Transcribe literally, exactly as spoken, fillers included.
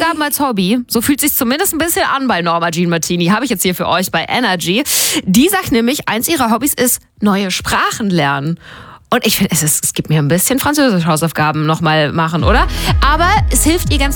Hausaufgaben als Hobby. So fühlt sich zumindest ein bisschen an bei Norma Jean Martini. Habe ich jetzt hier für euch bei Energy. Die sagt nämlich, eins ihrer Hobbys ist neue Sprachen lernen. Und ich finde, es, ist, es gibt mir ein bisschen französische Hausaufgaben nochmal machen, oder? Aber es hilft ihr ganz